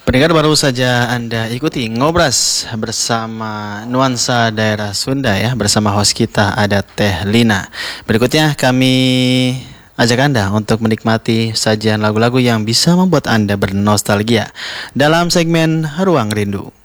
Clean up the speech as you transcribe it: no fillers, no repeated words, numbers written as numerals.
Pendengar, baru saja Anda ikuti Ngobras bersama Nuansa Daerah Sunda ya, bersama host kita ada Teh Lina. Berikutnya kami ajak Anda untuk menikmati sajian lagu-lagu yang bisa membuat Anda bernostalgia dalam segmen Ruang Rindu.